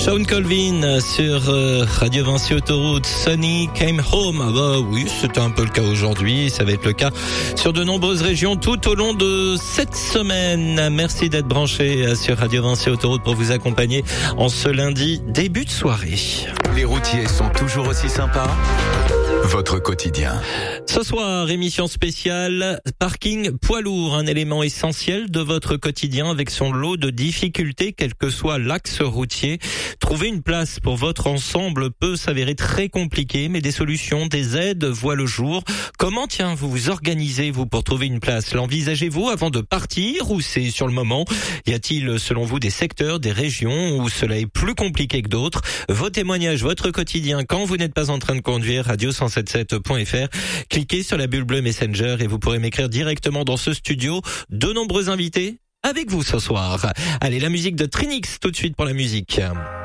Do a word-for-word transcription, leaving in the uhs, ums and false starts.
Sean Colvin sur euh, Radio Vinci Autoroute. Sunny came home. Ah bah oui, c'était un peu le cas aujourd'hui. Ça va être le cas sur de nombreuses régions tout au long de cette semaine. Merci d'être branchés sur Radio Vinci Autoroute pour vous accompagner en ce lundi début de soirée. Les routiers sont toujours aussi sympas. Votre quotidien. Ce soir, émission spéciale parking poids lourd, un élément essentiel de votre quotidien avec son lot de difficultés, quel que soit l'axe routier. Trouver une place pour votre ensemble peut s'avérer très compliqué, mais des solutions, des aides voient le jour. Comment, tiens, vous vous organisez, vous, pour trouver une place? L'envisagez-vous avant de partir ou c'est sur le moment? Y a-t-il, selon vous, des secteurs, des régions où cela est plus compliqué que d'autres? Vos témoignages, votre quotidien, quand vous n'êtes pas en train de conduire, radio cent soixante-dix-sept point f r. Cliquez sur la bulle bleue Messenger et vous pourrez m'écrire directement dans ce studio. De nombreux invités avec vous ce soir. Allez, la musique de Trinix tout de suite pour la musique.